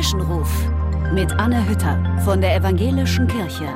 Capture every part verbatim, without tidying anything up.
Zwischenruf mit Anne Hütter von der Evangelischen Kirche.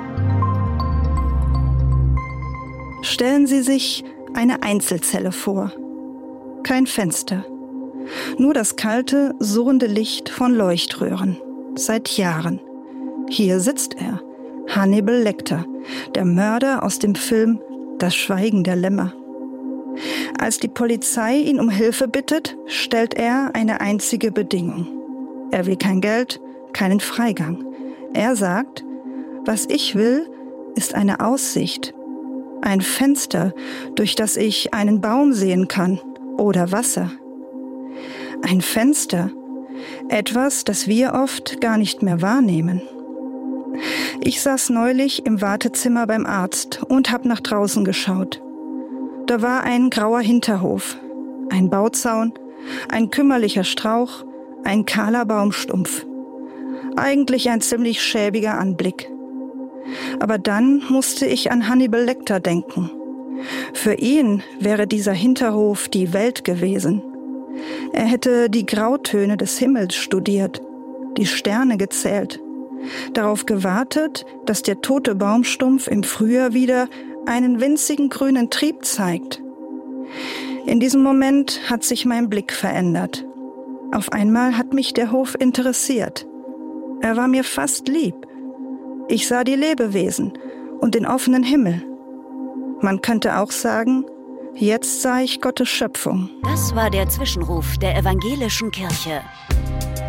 Stellen Sie sich eine Einzelzelle vor. Kein Fenster. Nur das kalte, surrende Licht von Leuchtröhren. Seit Jahren. Hier sitzt er. Hannibal Lecter, der Mörder aus dem Film Das Schweigen der Lämmer. Als die Polizei ihn um Hilfe bittet, stellt er eine einzige Bedingung. Er will kein Geld, keinen Freigang. Er sagt, was ich will, ist eine Aussicht. Ein Fenster, durch das ich einen Baum sehen kann oder Wasser. Ein Fenster, etwas, das wir oft gar nicht mehr wahrnehmen. Ich saß neulich im Wartezimmer beim Arzt und hab nach draußen geschaut. Da war ein grauer Hinterhof, ein Bauzaun, ein kümmerlicher Strauch, ein kahler Baumstumpf. Eigentlich ein ziemlich schäbiger Anblick. Aber dann musste ich an Hannibal Lecter denken. Für ihn wäre dieser Hinterhof die Welt gewesen. Er hätte die Grautöne des Himmels studiert, die Sterne gezählt, darauf gewartet, dass der tote Baumstumpf im Frühjahr wieder einen winzigen grünen Trieb zeigt. In diesem Moment hat sich mein Blick verändert. Auf einmal hat mich der Hof interessiert. Er war mir fast lieb. Ich sah die Lebewesen und den offenen Himmel. Man könnte auch sagen, jetzt sah ich Gottes Schöpfung. Das war der Zwischenruf der Evangelischen Kirche.